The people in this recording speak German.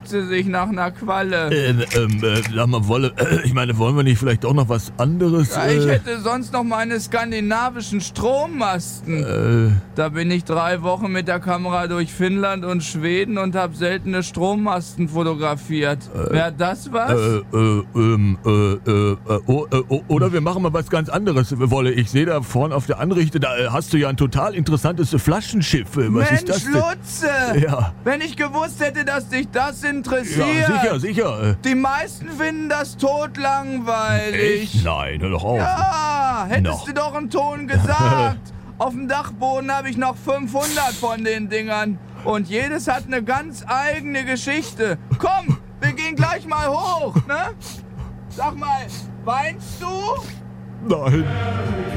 sie sich nach einer Qualle. Sag mal, wollen wir nicht vielleicht auch noch was anderes? Ja, ich hätte sonst noch meine skandinavischen Strommasten. Da bin ich 3 Wochen mit der Kamera durch Finnland und Schweden und habe seltene Strommasten fotografiert. Wäre das was? Oder wir machen mal was ganz anderes, Wolle. Ich sehe da vorne auf der Anrichte, da hast du ja ein total interessantes Flaschenschiff. Was Mensch, ist das denn? Lutze! Ja. Wenn ich gewusst hätte, dass dich das interessiert. Ja, sicher. Die meisten finden das totlangweilig. Echt? Nein, hör doch auf. Ja, hättest Noch. du doch einen Ton gesagt. Auf dem Dachboden habe ich noch 500 von den Dingern. Und jedes hat eine ganz eigene Geschichte. Komm, wir gehen gleich mal hoch, ne? Sag mal, weinst du? Nein.